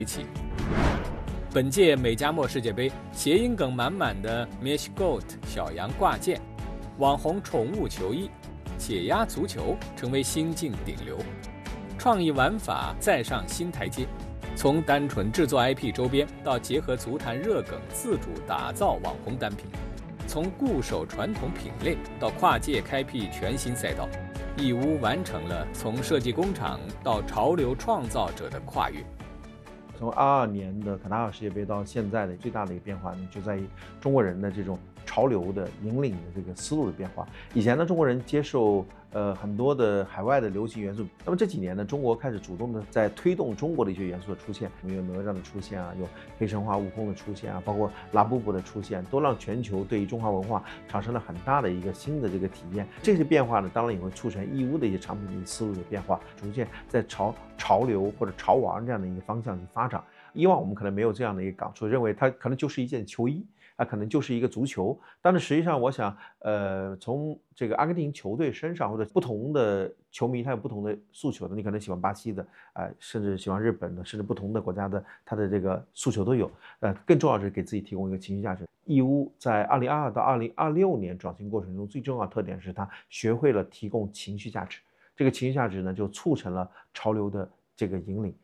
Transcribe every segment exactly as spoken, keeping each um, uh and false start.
一起。本届美加墨世界杯，谐音梗满满的 Mesh Goat 小羊挂件，网红宠物球衣，解压足球成为新晋顶流，创意玩法再上新台阶。从单纯制作 I P 周边到结合足坛热梗自主打造网红单品，从固守传统品类到跨界开辟全新赛道，义乌完成了从设计工厂到潮流创造者的跨越。 从二二年的卡塔尔世界杯到现在的最大的一个变化呢，就在于中国人的这种潮流的引领的这个思路的变化。以前呢，中国人接受呃很多的海外的流行元素，那么这几年呢，中国开始主动的在推动中国的一些元素的出现，有哪吒的出现啊，有黑神话悟空的出现啊，包括拉布布的出现，都让全球对于中华文化产生了很大的一个新的这个体验。这些变化呢，当然也会促成义乌的一些产品的思路的变化，逐渐在潮潮流或者潮玩这样的一个方向去发展。以往我们可能没有这样的一个感触，认为它可能就是一件球衣。它可能就是一个足球，但是实际上，我想，呃，从这个阿根廷球队身上，或者不同的球迷，他有不同的诉求的。你可能喜欢巴西的，啊、呃，甚至喜欢日本的，甚至不同的国家的，他的这个诉求都有。呃，更重要的是给自己提供一个情绪价值。义乌在二零二二到二零二六年转型过程中，最重要的特点是它学会了提供情绪价值。这个情绪价值呢，就促成了潮流的这个引领。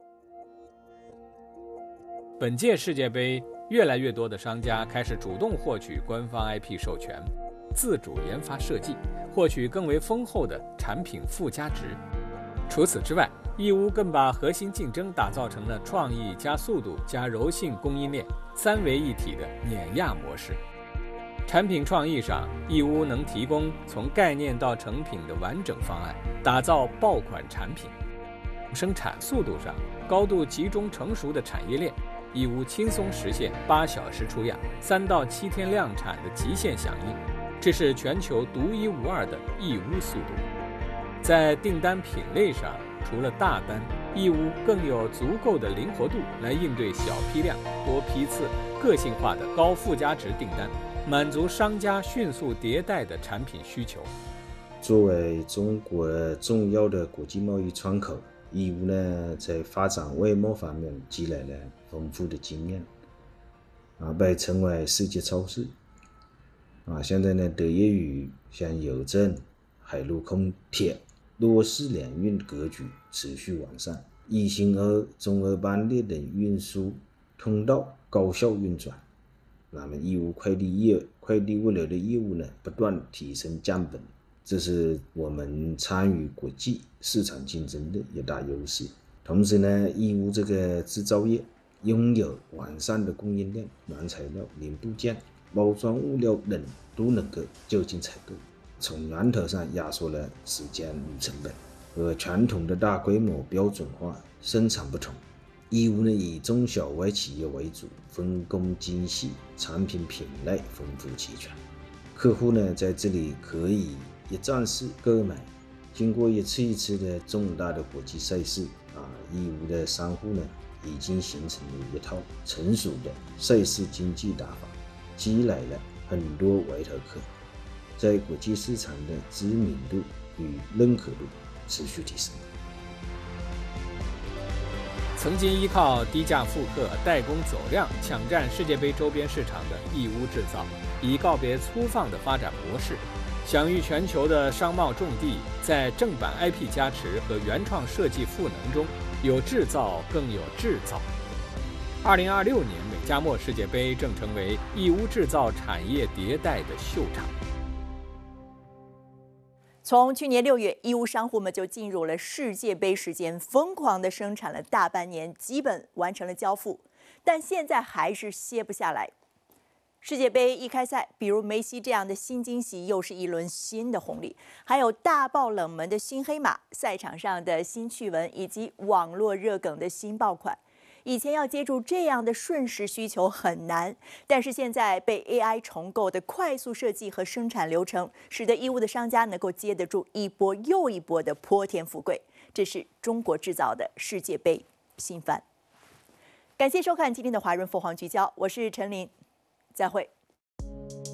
本届世界杯，越来越多的商家开始主动获取官方 I P 授权，自主研发设计，获取更为丰厚的产品附加值。除此之外，义乌更把核心竞争打造成了创意加速度加柔性供应链三位一体的碾压模式。产品创意上，义乌能提供从概念到成品的完整方案，打造爆款产品。生产速度上，高度集中成熟的产业链，义乌轻松实现八小时出样、三到七天量产的极限响应，这是全球独一无二的义乌速度。在订单品类上，除了大单，义乌更有足够的灵活度来应对小批量、多批次、个性化的高附加值订单，满足商家迅速迭代的产品需求。 作为中国重要的国际贸易窗口，义乌呢在发展外贸方面积累了丰富的经验，啊，被称为世界超市。啊，现在呢，得益于像邮政、海陆空铁多式联运格局持续完善，一星二、中俄班列等运输通道高效运转，那么义乌快递业快递物流的业务呢不断提升降本，这是我们参与国际市场竞争的一大优势。同时呢，义乌这个制造业拥有完善的供应链，原材料、零部件、包装物料等都能够就近采购，从源头上压缩了时间与成本。和传统的大规模标准化生产不同，义乌呢以中小微企业为主，分工精细，产品品类丰富齐全。客户呢在这里可以一站式购买。经过一次一次的重大的国际赛事啊，义乌的商户呢已经形成了一套成熟的赛事经济打法，积累了很多围头客，在国际市场的知名度与认可度持续提升。 曾经依靠低价复刻、代工走量抢占世界杯周边市场的义乌制造，已告别粗放的发展模式，享誉全球的商贸重地，在正版 I P 加持和原创设计赋能中，有制造更有制造。二零二六年美加墨世界杯正成为义乌制造产业迭代的秀场。 从去年六月，义乌商户们就进入了世界杯时间，疯狂的生产了大半年，基本完成了交付，但现在还是歇不下来。世界杯一开赛，比如梅西这样的新惊喜，又是一轮新的红利；还有大爆冷门的新黑马，赛场上的新趣闻，以及网络热梗的新爆款。以前要接住这样的瞬时需求很难，但是现在被 A I 重构的快速设计和生产流程，使得义乌的商家能够接得住一波又一波的泼天富贵。这是中国制造的世界杯新番。感谢收看今天的华润凤凰聚焦，我是陈琳，再会。